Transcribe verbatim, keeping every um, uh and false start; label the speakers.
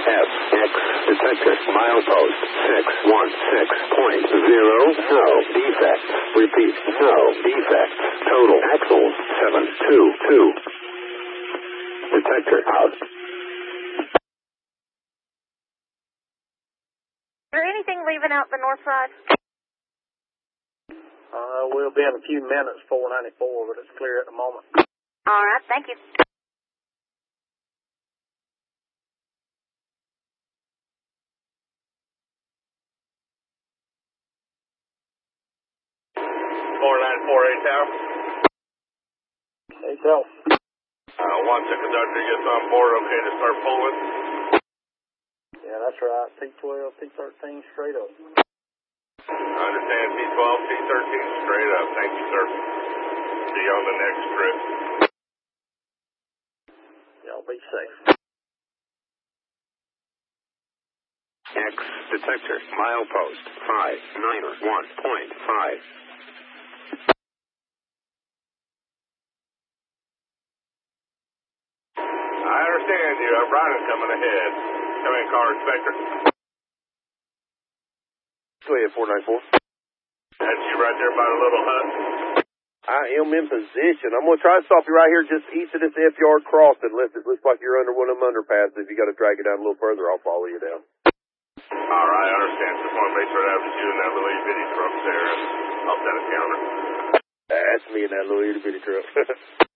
Speaker 1: F X detector milepost six one six point zero. No defects. Repeat, no defects. Total axles seven two two. Detector out.
Speaker 2: Is there anything leaving out the north side?
Speaker 3: Uh, we'll be in a few minutes, four ninety-four, but it's clear at the moment.
Speaker 2: All right, thank you.
Speaker 4: four nine four eight tower.
Speaker 3: Hey, tell.
Speaker 4: Uh, once the conductor gets on board, okay to start pulling?
Speaker 3: Yeah, that's right. T twelve, T thirteen, straight up.
Speaker 4: I understand T twelve, T thirteen, straight up. Thank you, sir. See you on the next trip.
Speaker 3: Y'all be safe.
Speaker 1: X detector milepost five nine one point five.
Speaker 4: I understand you. I'm Ryan coming ahead. Come in, car inspector.
Speaker 5: Go ahead, four nine four.
Speaker 4: That's you right there by the little hut.
Speaker 5: I am in position. I'm going to try to stop you right here just east of this F yard crossing, unless it looks like you're under one of them underpasses. If you got to drag it down a little further, I'll follow you down.
Speaker 4: All right, I understand. Just want to make sure that was you in that little itty bitty truck there, and I'll set a counter.
Speaker 5: That's me in that little itty bitty truck.